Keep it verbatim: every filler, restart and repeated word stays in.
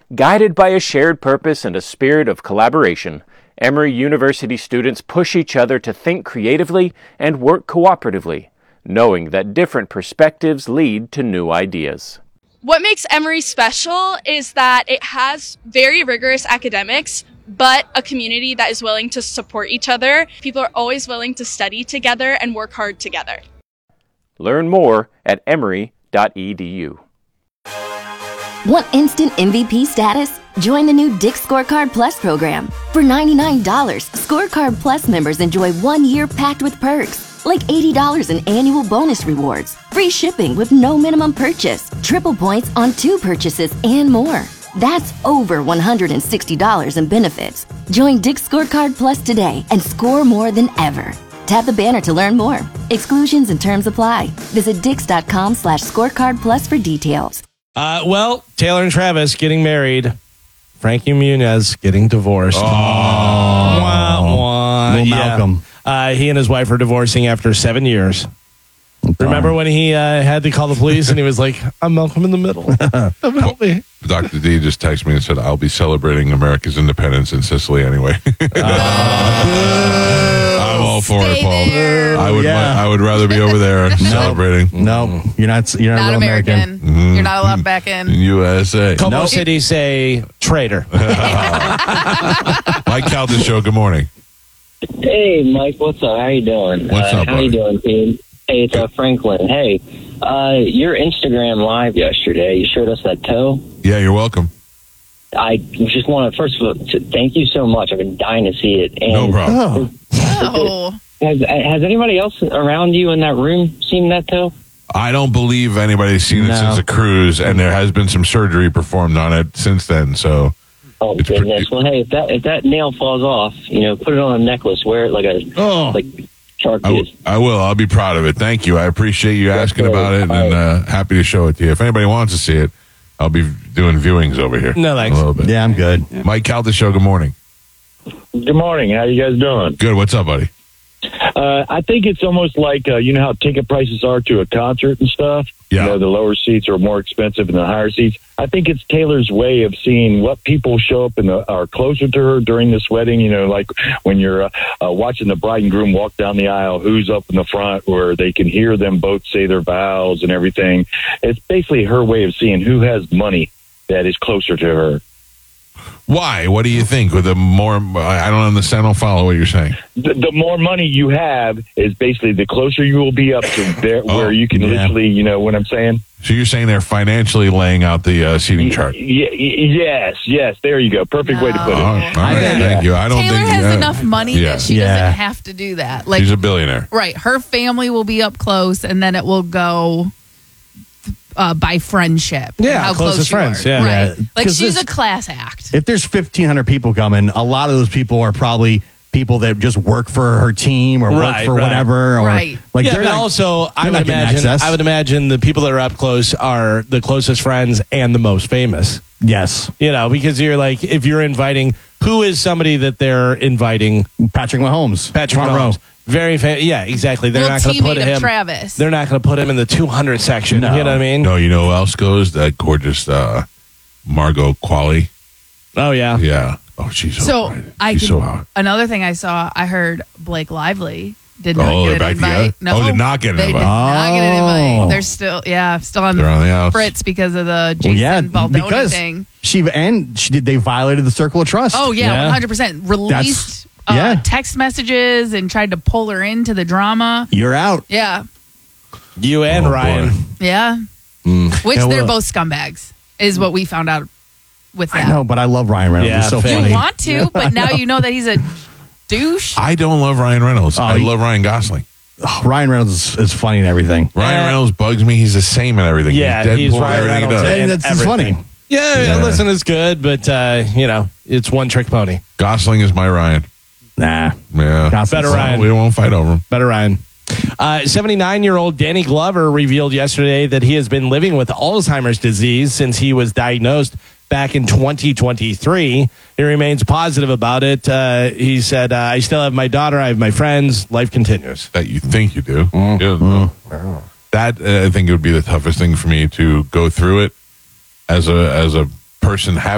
Guided by a shared purpose and a spirit of collaboration, Emory University students push each other to think creatively and work cooperatively, knowing that different perspectives lead to new ideas. What makes Emory special is that it has very rigorous academics, but a community that is willing to support each other. People are always willing to study together and work hard together. Learn more at emory dot e d u. Want instant M V P status? Join the new Dick's Scorecard Plus program. For ninety-nine dollars, Scorecard Plus members enjoy one year packed with perks, like eighty dollars in annual bonus rewards, free shipping with no minimum purchase, triple points on two purchases, and more. That's over one hundred sixty dollars in benefits. Join Dick's Scorecard Plus today and score more than ever. Tap the banner to learn more. Exclusions and terms apply. Visit dix.com slash scorecard plus for details. Uh, well, Taylor and Travis getting married. Frankie Muniz getting divorced. Oh. Wah, wah. Little Yeah. Malcolm. Uh, he and his wife are divorcing after seven years. Remember when he uh, had to call the police and he was like, I'm Malcolm in the middle. Help me. Doctor D just texted me and said, I'll be celebrating America's independence in Sicily anyway. I'm all for it, Paul. there. I would Yeah. I would rather be over there celebrating. No, you're not. You're not, Not a real American. American. Mhm. You're not allowed back in. U S A. Como Nope. City say traitor. Mike Caldas Show, good morning. Hey, Mike, what's up? How you doing? What's uh, up, How buddy? you doing, team? Hey, it's uh, Franklin. Hey, uh, your Instagram live yesterday, you showed us that toe. Yeah, you're welcome. I just want to, first of all, to thank you so much. I've been dying to see it. And No problem. Oh. Has, has anybody else around you in that room seen that toe? I don't believe anybody's seen it No. since the cruise, and there has been some surgery performed on it since then. So, Oh, It's goodness. pretty- Well, hey, if that if that nail falls off, you know, put it on a necklace, wear it like a Oh. like shark I, w- is. I will. I'll be proud of it. Thank you. I appreciate you asking good. about it, All and right. uh, happy to show it to you. If anybody wants to see it, I'll be doing viewings over here. No, thanks. A little bit. Yeah, I'm good. Mike Caldas Show, good morning. Good morning. How you guys doing? Good. What's up, buddy? Uh, I think it's almost like, uh, you know how ticket prices are to a concert and stuff? Yeah. You know, the lower seats are more expensive than the higher seats. I think it's Taylor's way of seeing what people show up and are closer to her during this wedding. You know, like when you're uh, uh, watching the bride and groom walk down the aisle, who's up in the front where they can hear them both say their vows and everything. It's basically her way of seeing who has money that is closer to her. Why? What do you think? With the more, I don't understand. I don't follow what you're saying. The, the more money you have is basically the closer you will be up to there, Oh, where you can yeah. literally, you know what I'm saying? So you're saying they're financially laying out the uh, seating chart? Y- y- yes, yes. There you go. Perfect way to put All it. right, all right, think- thank you. I don't Taylor think has uh, enough money yeah. that she Yeah. doesn't have to do that. Like, She's a billionaire. right, her family will be up close, and then it will go uh, by friendship. Yeah, how closest close you friends, are. yeah. Right. Yeah, Like 'cause she's this- a class act. If there's fifteen hundred people coming, a lot of those people are probably people that just work for her team or work Right, for right. who or Right. like yeah, they're but not- also I they're would not getting imagine access. I would imagine the people that are up close are the closest friends and the most famous. yes, You know, because you're like, if you're inviting, who is somebody that they're inviting? Patrick Mahomes, Patrick front Mahomes. row. Very famous. Yeah, exactly. They're Well, not going to teammate put of him. Travis. They're not going to put him in the two hundred section. No. You know what I mean? No, you know who else goes? That gorgeous uh, Margot Qualley. Oh yeah. Yeah. Oh, she's so, So hot. I She's can, so hot. another thing I saw, I heard Blake Lively did not Oh, they're get an back invite. together? No, Oh, did not get an they invite. Did not get an Oh. invite. They're still, yeah, still on, They're on the house. Fritz because of the Well, Jason yeah, Baldoni because thing. she and she did. They violated the circle of trust. Oh yeah, Yeah. one hundred percent released uh, yeah. text messages and tried to pull her into the drama. you're out. Yeah, You and Oh, Ryan. boy. yeah. Mm. Which Yeah, they're well- both scumbags, is what we found out with that. I know, but I love Ryan Reynolds. Yeah, He's so fair. funny. You want to, but now you know that he's a douche. I don't love Ryan Reynolds. I he- love Ryan Gosling. Oh, Ryan Reynolds is, is funny and everything. Ryan Uh, Reynolds bugs me. He's the same in everything. Yeah, he's, he's Deadpool, Ryan everything he Reynolds. does. And And that's it's everything. funny. Yeah, Yeah. listen, it's good, but uh, you know, it's one trick pony. Gosling is my Ryan. Nah, Yeah. Gosling's Better funny. Ryan. We won't fight over him. Better Ryan. Uh, seventy-nine-year-old Danny Glover revealed yesterday that he has been living with Alzheimer's disease since he was diagnosed back in twenty twenty-three. He remains positive about it. Uh, he said, uh, I still have my daughter. I have my friends. Life continues. That you think you do. Mm. Yeah, no. That uh, I think it would be the toughest thing for me to go through it as a as a person having